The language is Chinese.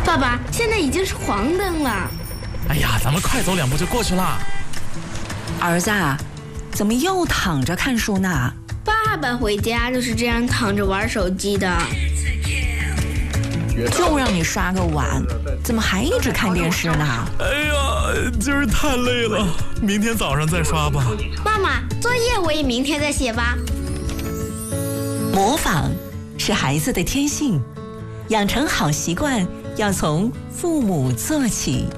爸爸，现在已经是黄灯了。 哎呀，咱们快走2步就过去了。 儿子，怎么又躺着看书呢？ 爸爸回家就是这样躺着玩手机的。 就让你刷个碗，怎么还一直看电视呢？ 哎呀，今儿太累了，明天早上再刷吧。 妈妈，作业我也明天再写吧。 模仿是孩子的天性，养成好习惯要从父母做起。